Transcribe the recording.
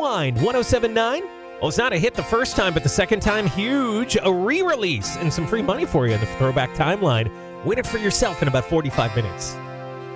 Timeline 1079. Well, it's not a hit the first time, but the second time, huge. A re-release and some free money for you in the Throwback Timeline. Win it for yourself in about 45 minutes.